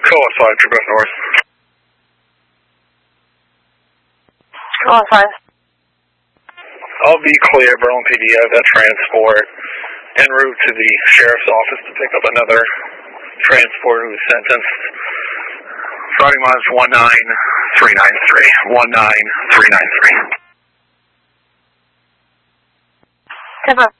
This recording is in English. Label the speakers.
Speaker 1: Coa 5, True West North.
Speaker 2: Coa 5.
Speaker 1: I'll be clear, Berlin PD. I have that transport en route to the sheriff's office to pick up another transport who was sentenced. Routing miles 19393. 19393.
Speaker 2: 10-4.